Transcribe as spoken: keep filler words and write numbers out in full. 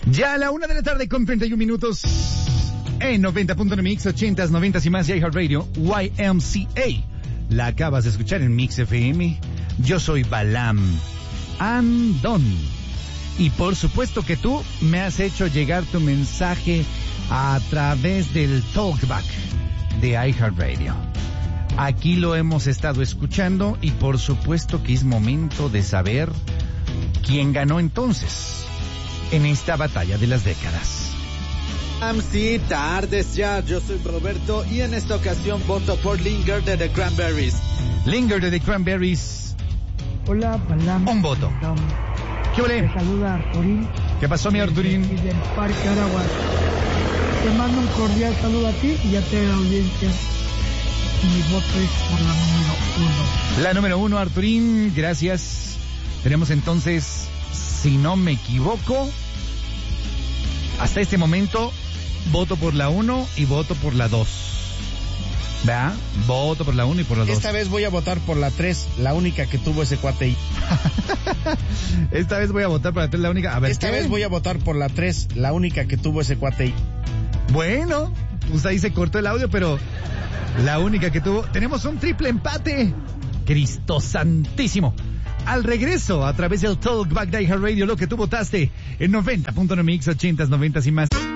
Ya a la una de la tarde con treinta y un minutos en noventa punto nueve Mix, ochentas, noventas y más de iHeartRadio, Y M C A. La acabas de escuchar en Mix F M. Yo soy Balam Andón. Y por supuesto que tú me has hecho llegar tu mensaje a través del Talkback de iHeartRadio. Aquí lo hemos estado escuchando y por supuesto que es momento de saber quién ganó entonces en esta batalla de las décadas. Sí, tardes ya, yo soy Roberto y en esta ocasión voto por Linger de The Cranberries. Linger de The Cranberries. Hola, Balam. Un voto. ¿Qué ole? Te saluda Arturín. ¿Qué pasó, mi Arturín? Y del Parque Aragua. Te mando un cordial saludo a ti y a toda la audiencia. Mi voto es por la número uno. La número uno, Arturín, gracias. Tenemos entonces, si no me equivoco, hasta este momento, voto por la uno y voto por la dos. ¿Verdad? Voto por la uno y por la dos. Esta vez voy a votar por la tres, la única que tuvo ese cuate ahí. Esta vez voy a votar por la tres, la única. A ver, Esta ¿qué? vez voy a votar por la tres, la única que tuvo ese cuate ahí. Bueno, pues ahí se cortó el audio, pero la única que tuvo. Tenemos un triple empate. Cristo santísimo. Al regreso, a través del Talkback de iHeartRadio, lo que tú votaste en noventa punto nueve Mix, ochentas, noventas y más.